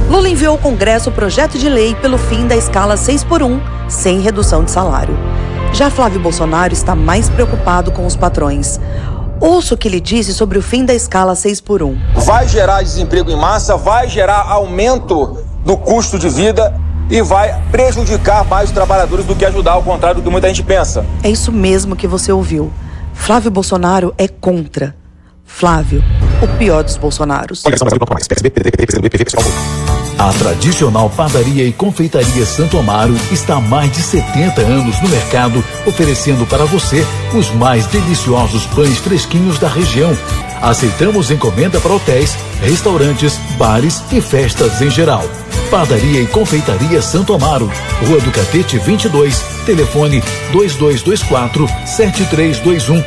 Lula enviou ao Congresso o projeto de lei pelo fim da escala 6x1, sem redução de salário. Já Flávio Bolsonaro está mais preocupado com os patrões. Ouça o que ele disse sobre o fim da escala 6x1. Vai gerar desemprego em massa, vai gerar aumento do custo de vida e vai prejudicar mais os trabalhadores do que ajudar, ao contrário do que muita gente pensa. É isso mesmo que você ouviu. Flávio Bolsonaro é contra. Flávio, o pior dos Bolsonaros. A tradicional padaria e confeitaria Santo Amaro está há mais de 70 anos no mercado, oferecendo para você os mais deliciosos pães fresquinhos da região. Aceitamos encomenda para hotéis, restaurantes, bares e festas em geral. Padaria e confeitaria Santo Amaro, Rua do Catete 22, telefone 2224-7321,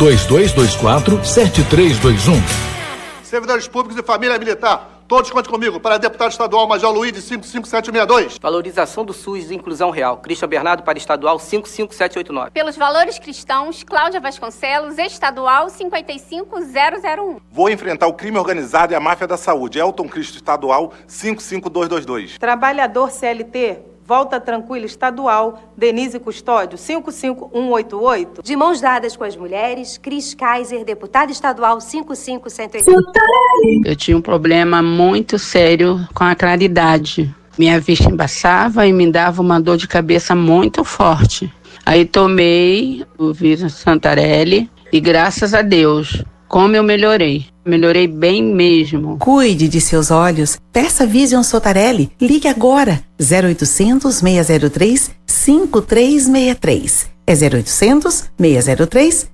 2224-7321. Servidores públicos e família militar, todos contem comigo para deputado estadual Major Luiz de 55762. Valorização do SUS e inclusão real. Cristian Bernardo para estadual 55789. Pelos valores cristãos, Cláudia Vasconcelos, estadual 55001. Vou enfrentar o crime organizado e a máfia da saúde. Elton Cristo, estadual 55222. Trabalhador CLT, Volta Tranquila, estadual, Denise Custódio, 55188. De mãos dadas com as mulheres, Cris Kaiser, deputada estadual 55180. Eu tinha um problema muito sério com a claridade. Minha vista embaçava e me dava uma dor de cabeça muito forte. Aí tomei o Vision Santarelli e graças a Deus, como eu melhorei. Melhorei bem mesmo. Cuide de seus olhos. Peça Vision Santarelli. Ligue agora. 0800 603 5363. É 0800 603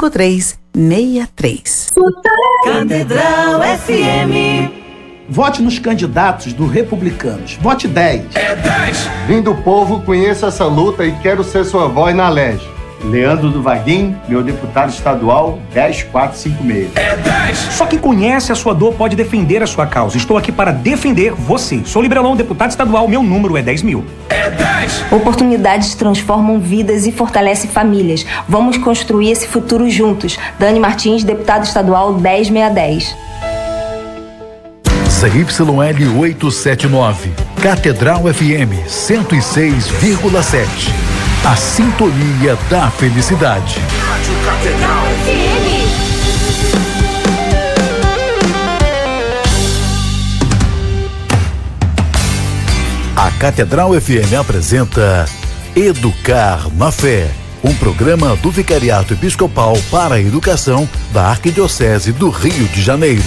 5363. Catedral FM. Vote nos candidatos do Republicanos. Vote 10. É 10. Vim do povo, conheço essa luta e quero ser sua voz na LERJ. Leandro do Vaguinho, meu deputado estadual, 10456. É 10. Só quem conhece a sua dor pode defender a sua causa. Estou aqui para defender você. Sou Liberalão, deputado estadual, meu número é 10.000. É 10. Oportunidades transformam vidas e fortalecem famílias. Vamos construir esse futuro juntos. Dani Martins, deputado estadual, 10610. ZYL 879, Catedral FM 106,7. A sintonia da felicidade. Rádio Catedral FM. A Catedral FM apresenta Educar na Fé, um programa do Vicariato Episcopal para a Educação da Arquidiocese do Rio de Janeiro.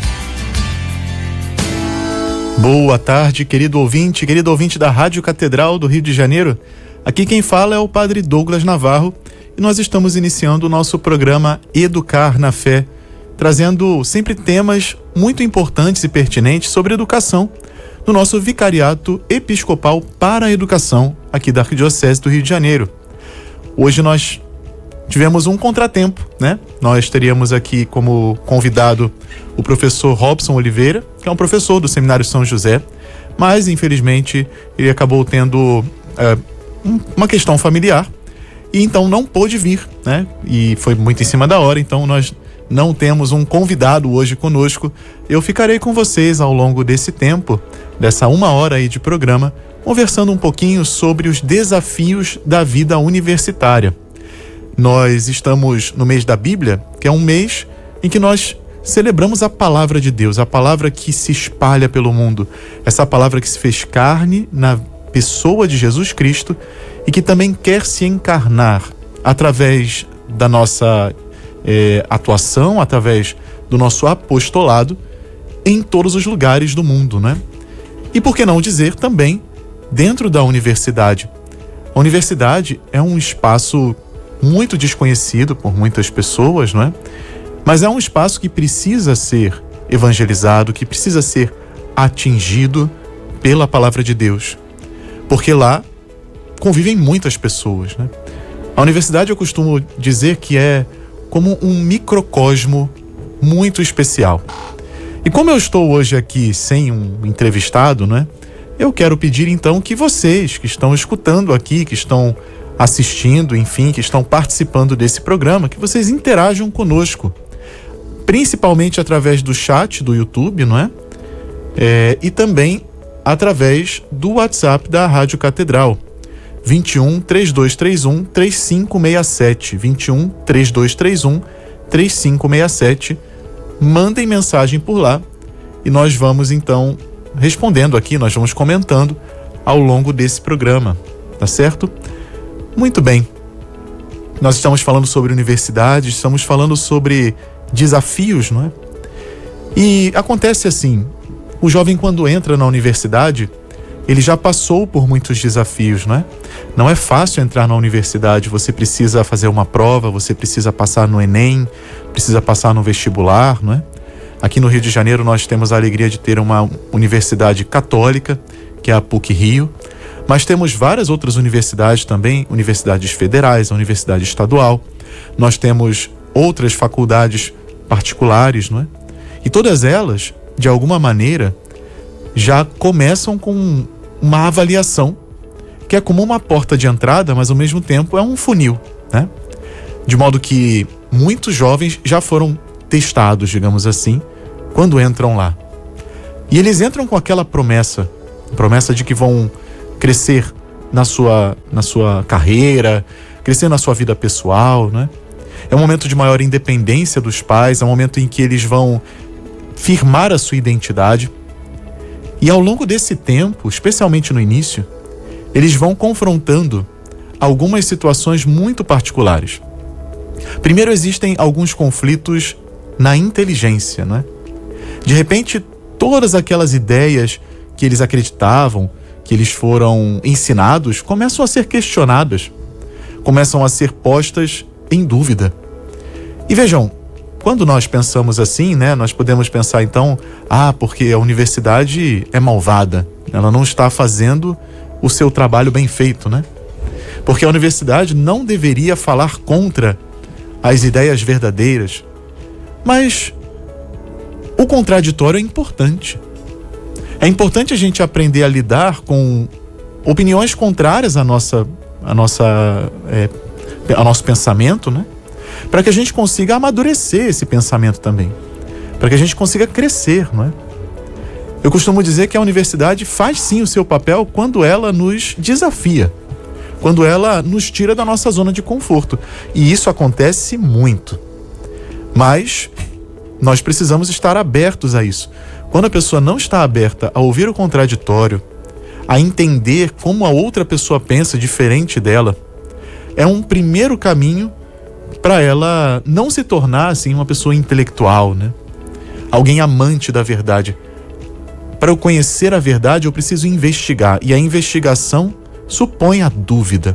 Boa tarde, querido ouvinte da Rádio Catedral do Rio de Janeiro. Aqui quem fala é o Padre Douglas Navarro e nós estamos iniciando o nosso programa Educar na Fé, trazendo sempre temas muito importantes e pertinentes sobre educação no nosso Vicariato Episcopal para a Educação aqui da Arquidiocese do Rio de Janeiro. Hoje nós tivemos um contratempo, né? Nós teríamos aqui como convidado o professor Robson Oliveira, que é um professor do Seminário São José, mas infelizmente ele acabou tendo uma questão familiar e então não pôde vir, né? E foi muito em cima da hora, então nós não temos um convidado hoje conosco. Eu ficarei com vocês ao longo desse tempo, dessa 1 hora aí de programa, conversando um pouquinho sobre os desafios da vida universitária. Nós estamos no mês da Bíblia, que é um mês em que nós celebramos a palavra de Deus, a palavra que se espalha pelo mundo, essa palavra que se fez carne na pessoa de Jesus Cristo e que também quer se encarnar através da nossa atuação, através do nosso apostolado em todos os lugares do mundo, né? E por que não dizer também dentro da universidade? A universidade é um espaço muito desconhecido por muitas pessoas, não é? Mas é um espaço que precisa ser evangelizado, que precisa ser atingido pela palavra de Deus. Porque lá convivem muitas pessoas, né? A universidade, eu costumo dizer que é como um microcosmo muito especial. E como eu estou hoje aqui sem um entrevistado, né? Eu quero pedir então que vocês que estão escutando aqui, que estão assistindo, enfim, que estão participando desse programa, que vocês interajam conosco, principalmente através do chat do YouTube, não é? E também através do WhatsApp da Rádio Catedral. 21 3231 3567. 21 3231 3567. Mandem mensagem por lá e nós vamos então respondendo aqui, nós vamos comentando ao longo desse programa, tá certo? Muito bem. Nós estamos falando sobre universidade, estamos falando sobre desafios, não é? E acontece assim, o jovem quando entra na universidade, ele já passou por muitos desafios, não é? Não é fácil entrar na universidade, você precisa fazer uma prova, você precisa passar no Enem, precisa passar no vestibular, não é? Aqui no Rio de Janeiro nós temos a alegria de ter uma universidade católica, que é a PUC-Rio, mas temos várias outras universidades também, universidades federais, a Universidade Estadual, nós temos outras faculdades particulares, não é? E todas elas, de alguma maneira, já começam com uma avaliação, que é como uma porta de entrada, mas ao mesmo tempo é um funil, né? De modo que muitos jovens já foram testados, digamos assim, quando entram lá. E eles entram com aquela promessa de que vão crescer na sua carreira, crescer na sua vida pessoal, né? É um momento de maior independência dos pais, é um momento em que eles vão firmar a sua identidade. E ao longo desse tempo, especialmente no início, eles vão confrontando algumas situações muito particulares. Primeiro, existem alguns conflitos na inteligência, né? De repente, todas aquelas ideias que eles acreditavam, que eles foram ensinados, começam a ser questionadas, começam a ser postas em dúvida. E vejam, quando nós pensamos assim, né, nós podemos pensar então, porque a universidade é malvada, ela não está fazendo o seu trabalho bem feito, né? Porque a universidade não deveria falar contra as ideias verdadeiras. Mas o contraditório é importante. É importante a gente aprender a lidar com opiniões contrárias ao nosso pensamento, né? Para que a gente consiga amadurecer esse pensamento também. Para que a gente consiga crescer, não é? Eu costumo dizer que a universidade faz sim o seu papel quando ela nos desafia, quando ela nos tira da nossa zona de conforto. E isso acontece muito. Mas nós precisamos estar abertos a isso. Quando a pessoa não está aberta a ouvir o contraditório, a entender como a outra pessoa pensa diferente dela, é um primeiro caminho para ela não se tornar assim uma pessoa intelectual, né? Alguém amante da verdade. Para eu conhecer a verdade, eu preciso investigar. E a investigação supõe a dúvida.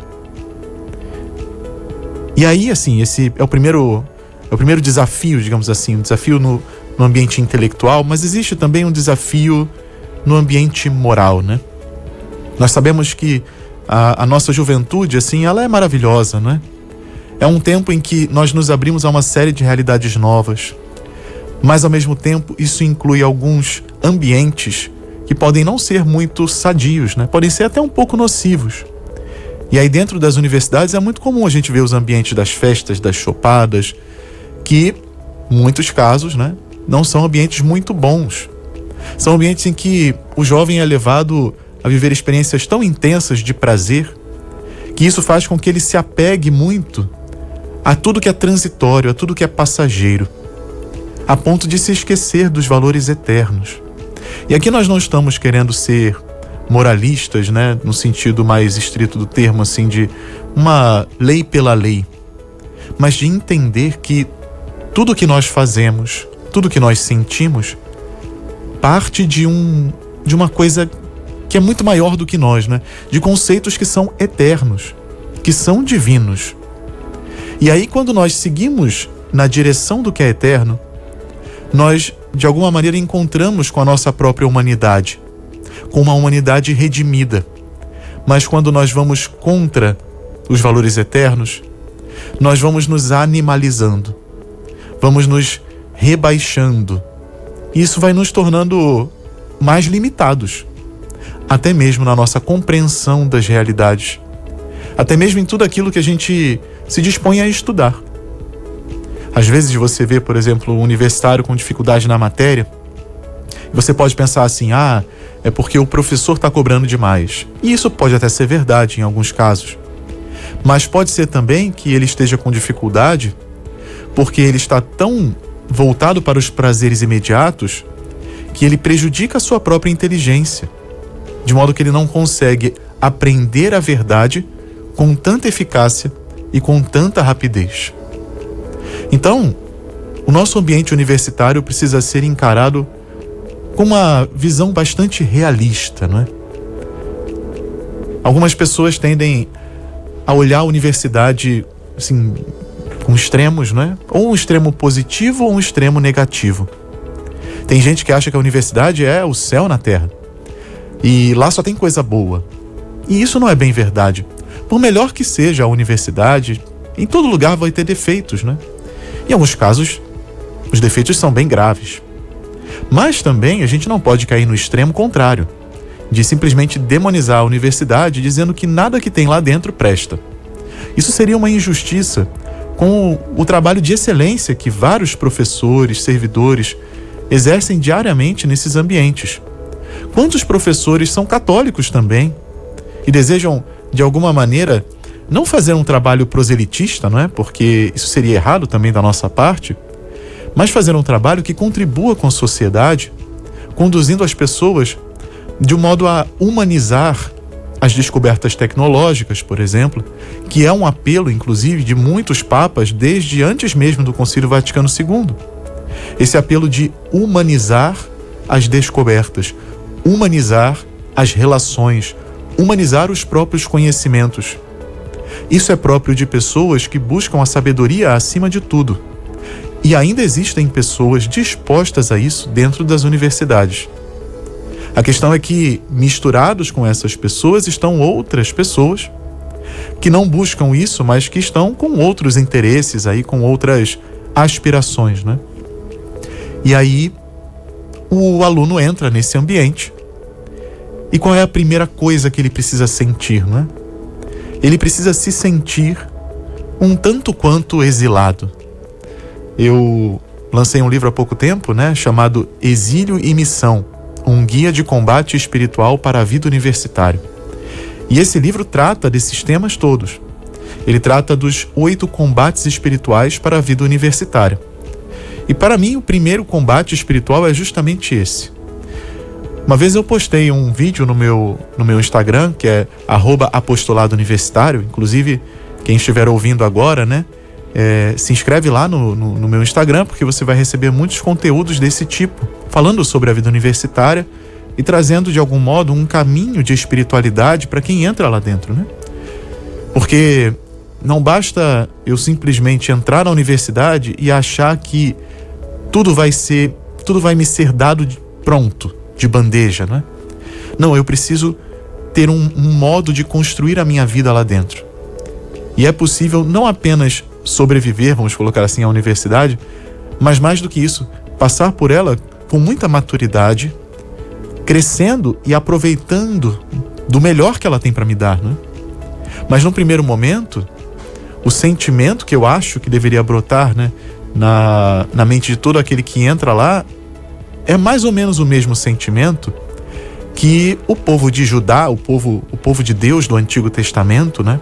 E aí, assim, esse é o primeiro desafio, digamos assim, um desafio no ambiente intelectual, mas existe também um desafio no ambiente moral, né? Nós sabemos que a nossa juventude, assim, ela é maravilhosa, né? É um tempo em que nós nos abrimos a uma série de realidades novas, mas ao mesmo tempo isso inclui alguns ambientes que podem não ser muito sadios, né? Podem ser até um pouco nocivos. E aí dentro das universidades é muito comum a gente ver os ambientes das festas, das chopadas, que, em muitos casos, né, não são ambientes muito bons. São ambientes em que o jovem é levado a viver experiências tão intensas de prazer, que isso faz com que ele se apegue muito a tudo que é transitório, a tudo que é passageiro, a ponto de se esquecer dos valores eternos. E aqui nós não estamos querendo ser moralistas, né, no sentido mais estrito do termo, assim, de uma lei pela lei, mas de entender que tudo que nós fazemos, tudo que nós sentimos, parte de uma coisa que é muito maior do que nós, né? De conceitos que são eternos, que são divinos. E aí, quando nós seguimos na direção do que é eterno, nós, de alguma maneira, encontramos com a nossa própria humanidade, com uma humanidade redimida. Mas quando nós vamos contra os valores eternos, nós vamos nos animalizando, vamos nos rebaixando. E isso vai nos tornando mais limitados, até mesmo na nossa compreensão das realidades, até mesmo em tudo aquilo que a gente se dispõe a estudar. Às vezes você vê, por exemplo, um universitário com dificuldade na matéria, Você pode pensar assim, é porque o professor está cobrando demais. E isso pode até ser verdade em alguns casos. Mas pode ser também que ele esteja com dificuldade porque ele está tão voltado para os prazeres imediatos que ele prejudica a sua própria inteligência, de modo que ele não consegue aprender a verdade com tanta eficácia e com tanta rapidez. Então, o nosso ambiente universitário precisa ser encarado com uma visão bastante realista, não é? Algumas pessoas tendem a olhar a universidade assim, com extremos, não é? Ou um extremo positivo ou um extremo negativo. Tem gente que acha que a universidade é o céu na terra e lá só tem coisa boa. E isso não é bem verdade. Por melhor que seja a universidade, em todo lugar vai ter defeitos, né? Em alguns casos, os defeitos são bem graves. Mas também a gente não pode cair no extremo contrário, de simplesmente demonizar a universidade dizendo que nada que tem lá dentro presta. Isso seria uma injustiça com o trabalho de excelência que vários professores, servidores exercem diariamente nesses ambientes. Quantos professores são católicos também e desejam, de alguma maneira, não fazer um trabalho proselitista, não é? Porque isso seria errado também da nossa parte, mas fazer um trabalho que contribua com a sociedade, conduzindo as pessoas de um modo a humanizar as descobertas tecnológicas, por exemplo, que é um apelo, inclusive, de muitos papas desde antes mesmo do Concílio Vaticano II. Esse apelo de humanizar as descobertas, humanizar as relações, humanizar os próprios conhecimentos. Isso é próprio de pessoas que buscam a sabedoria acima de tudo. E ainda existem pessoas dispostas a isso dentro das universidades. A questão é que, misturados com essas pessoas, estão outras pessoas que não buscam isso, mas que estão com outros interesses aí, com outras aspirações, né? E aí, o aluno entra nesse ambiente. E qual é a primeira coisa que ele precisa sentir, né? Ele precisa se sentir um tanto quanto exilado. Eu lancei um livro há pouco tempo, né, chamado Exílio e Missão, um guia de combate espiritual para a vida universitária. E esse livro trata desses temas todos. Ele trata dos 8 combates espirituais para a vida universitária. E para mim, o primeiro combate espiritual é justamente esse. Uma vez eu postei um vídeo no meu Instagram, que é @apostolado universitário. Inclusive, quem estiver ouvindo agora, né, se inscreve lá no meu Instagram, porque você vai receber muitos conteúdos desse tipo, falando sobre a vida universitária e trazendo, de algum modo, um caminho de espiritualidade para quem entra lá dentro, né? Porque não basta eu simplesmente entrar na universidade e achar que tudo vai me ser dado pronto, de bandeja, né? Não, eu preciso ter um modo de construir a minha vida lá dentro. E é possível não apenas sobreviver, vamos colocar assim, à universidade, mas mais do que isso, passar por ela com muita maturidade, crescendo e aproveitando do melhor que ela tem para me dar, né? Mas no primeiro momento, o sentimento que eu acho que deveria brotar, né, na mente de todo aquele que entra lá é mais ou menos o mesmo sentimento que o povo de Judá, o povo de Deus do Antigo Testamento, né,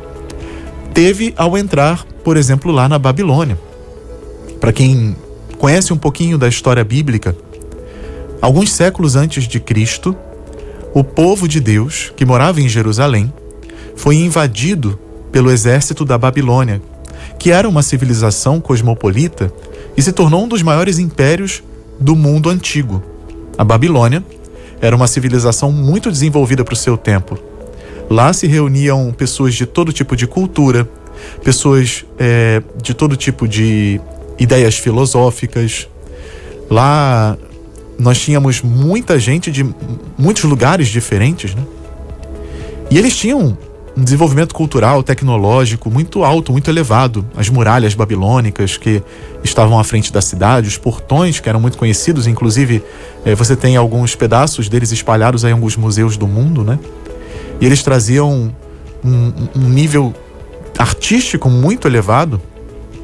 teve ao entrar, por exemplo, lá na Babilônia. Para quem conhece um pouquinho da história bíblica, alguns séculos antes de Cristo, o povo de Deus, que morava em Jerusalém, foi invadido pelo exército da Babilônia, que era uma civilização cosmopolita e se tornou um dos maiores impérios do mundo antigo. A Babilônia era uma civilização muito desenvolvida para o seu tempo. Lá se reuniam pessoas de todo tipo de cultura, pessoas de todo tipo de ideias filosóficas. Lá nós tínhamos muita gente de muitos lugares diferentes, né? E eles tinham um desenvolvimento cultural, tecnológico muito alto, muito elevado. As muralhas babilônicas que estavam à frente da cidade, os portões que eram muito conhecidos, inclusive você tem alguns pedaços deles espalhados em alguns museus do mundo, né? E eles traziam um nível artístico muito elevado.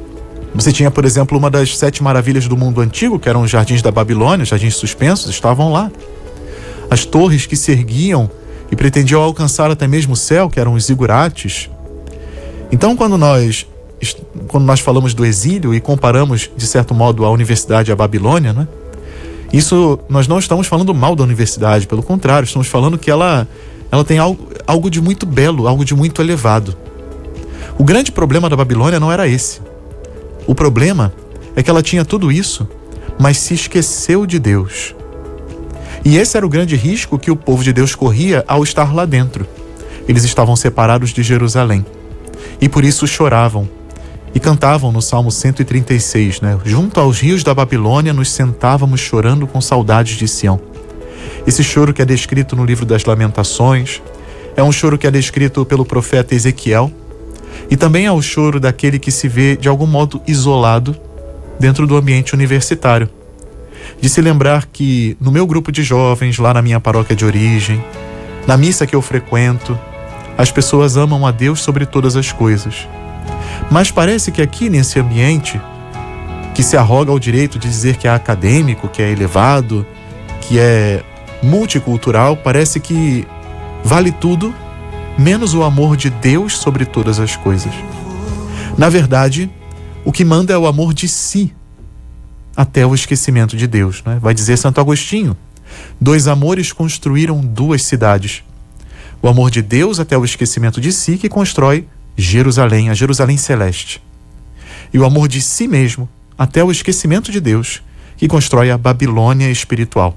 Você tinha, por exemplo, uma das 7 maravilhas do mundo antigo, que eram os jardins da Babilônia, jardins suspensos, estavam lá. As torres que se erguiam e pretendiam alcançar até mesmo o céu, que eram os zigurates. Então, quando nós falamos do exílio e comparamos, de certo modo, a universidade à Babilônia, né? Isso, nós não estamos falando mal da universidade, pelo contrário, estamos falando que ela tem algo de muito belo, algo de muito elevado. O grande problema da Babilônia não era esse. O problema é que ela tinha tudo isso, mas se esqueceu de Deus. E esse era o grande risco que o povo de Deus corria ao estar lá dentro. Eles estavam separados de Jerusalém. E por isso choravam. E cantavam no Salmo 136, né? Junto aos rios da Babilônia nos sentávamos chorando com saudades de Sião. Esse choro que é descrito no livro das Lamentações, é um choro que é descrito pelo profeta Ezequiel, e também é o choro daquele que se vê de algum modo isolado dentro do ambiente universitário. De se lembrar que no meu grupo de jovens, lá na minha paróquia de origem, na missa que eu frequento, as pessoas amam a Deus sobre todas as coisas. Mas parece que aqui nesse ambiente, que se arroga o direito de dizer que é acadêmico, que é elevado, que é multicultural, parece que vale tudo, menos o amor de Deus sobre todas as coisas. Na verdade, o que manda é o amor de si, até o esquecimento de Deus, né? Vai dizer Santo Agostinho: 2 amores construíram 2 cidades. O amor de Deus até o esquecimento de si, que constrói Jerusalém, a Jerusalém celeste. E o amor de si mesmo até o esquecimento de Deus, que constrói a Babilônia espiritual.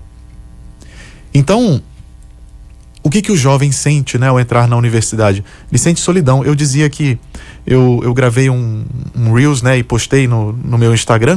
Então, o que o jovem sente, né, ao entrar na universidade? Ele sente solidão. Eu dizia que eu gravei um Reels, né, e postei no meu Instagram.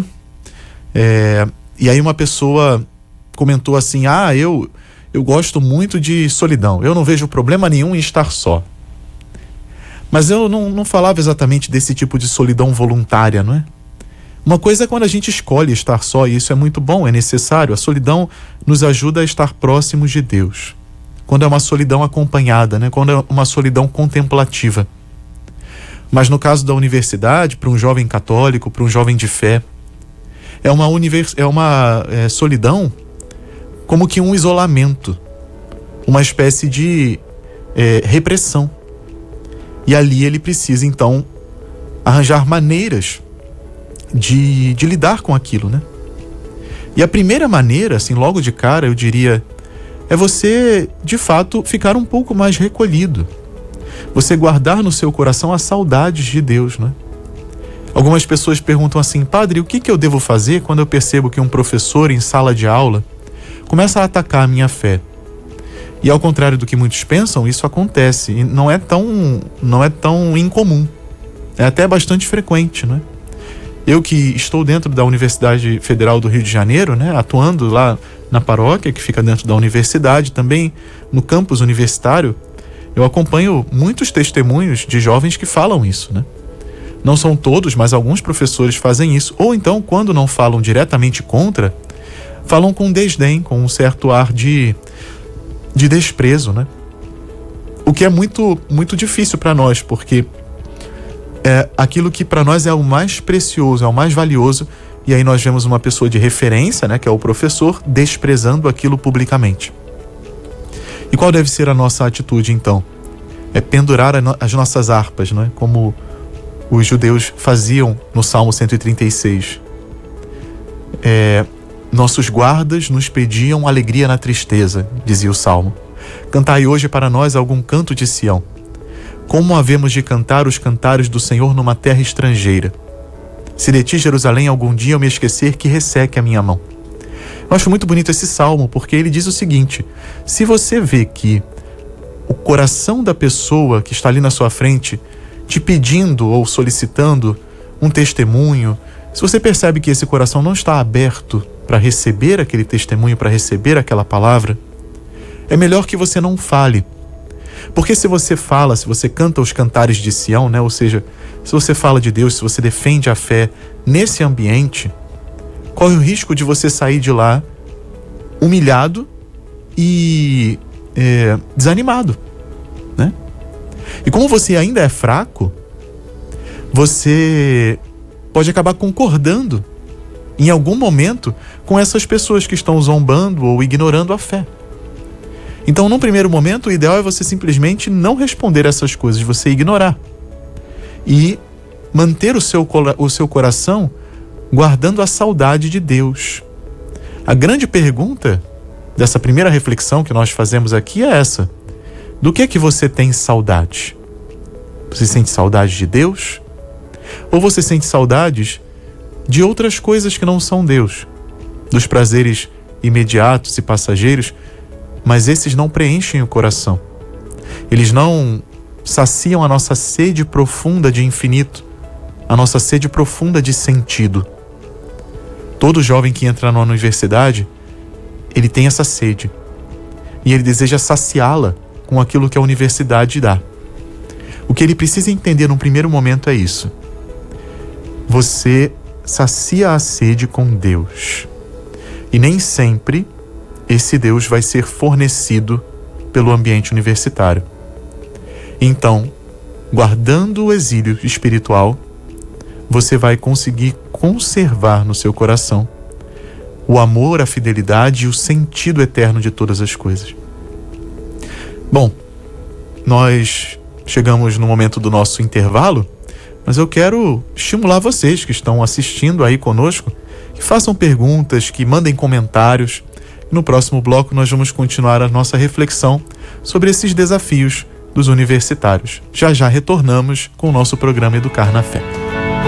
E aí uma pessoa comentou assim: eu gosto muito de solidão, eu não vejo problema nenhum em estar só. Mas eu não falava exatamente desse tipo de solidão voluntária, não é? Uma coisa é quando a gente escolhe estar só, e isso é muito bom, é necessário. A solidão nos ajuda a estar próximos de Deus. Quando é uma solidão acompanhada, né? Quando é uma solidão contemplativa. Mas no caso da universidade, para um jovem católico, para um jovem de fé, é uma solidão como que um isolamento, uma espécie de repressão. E ali ele precisa, então, arranjar maneiras de lidar com aquilo, né? E a primeira maneira, assim, logo de cara, eu diria, é você, de fato, ficar um pouco mais recolhido. Você guardar no seu coração as saudades de Deus, né? Algumas pessoas perguntam assim: padre, o que eu devo fazer quando eu percebo que um professor em sala de aula começa a atacar a minha fé? E ao contrário do que muitos pensam, isso acontece e não é tão incomum. É até bastante frequente, né? Eu que estou dentro da Universidade Federal do Rio de Janeiro, né, atuando lá na paróquia que fica dentro da universidade, também no campus universitário, eu acompanho muitos testemunhos de jovens que falam isso, né? Não são todos, mas alguns professores fazem isso. Ou então, quando não falam diretamente contra, falam com desdém, com um certo ar de desprezo, né? O que é muito, muito difícil para nós, porque é aquilo que para nós é o mais precioso, é o mais valioso, e aí nós vemos uma pessoa de referência, né, que é o professor, desprezando aquilo publicamente. E qual deve ser a nossa atitude, então? É pendurar as nossas harpas, né, como os judeus faziam no Salmo 136. Nossos guardas nos pediam alegria na tristeza, dizia o Salmo. Cantai hoje para nós algum canto de Sião. Como havemos de cantar os cantares do Senhor numa terra estrangeira? Se de ti, Jerusalém, algum dia eu me esquecer, que resseque a minha mão. Eu acho muito bonito esse salmo, porque ele diz o seguinte: se você vê que o coração da pessoa que está ali na sua frente te pedindo ou solicitando um testemunho, se você percebe que esse coração não está aberto para receber aquele testemunho, para receber aquela palavra, é melhor que você não fale. Porque se você fala, se você canta os cantares de Sião, né? Ou seja, se você fala de Deus, se você defende a fé nesse ambiente, corre o risco de você sair de lá humilhado e desanimado, né? E como você ainda é fraco, você pode acabar concordando em algum momento com essas pessoas que estão zombando ou ignorando a fé. Então, num primeiro momento, o ideal é você simplesmente não responder essas coisas, você ignorar. E manter o seu coração guardando a saudade de Deus. A grande pergunta dessa primeira reflexão que nós fazemos aqui é essa: do que você tem saudade? Você sente saudade de Deus? Ou você sente saudades de outras coisas que não são Deus? Dos prazeres imediatos e passageiros, mas esses não preenchem o coração. Eles não saciam a nossa sede profunda de infinito, a nossa sede profunda de sentido. Todo jovem que entra na universidade, ele tem essa sede. E ele deseja saciá-la com aquilo que a universidade dá. O que ele precisa entender num primeiro momento é isso: você sacia a sede com Deus. E nem sempre esse Deus vai ser fornecido pelo ambiente universitário. Então, guardando o exílio espiritual, você vai conseguir conservar no seu coração o amor, a fidelidade e o sentido eterno de todas as coisas. Bom, nós chegamos no momento do nosso intervalo, mas eu quero estimular vocês que estão assistindo aí conosco, que façam perguntas, que mandem comentários. No próximo bloco nós vamos continuar a nossa reflexão sobre esses desafios dos universitários. Já já retornamos com o nosso programa Educar na Fé.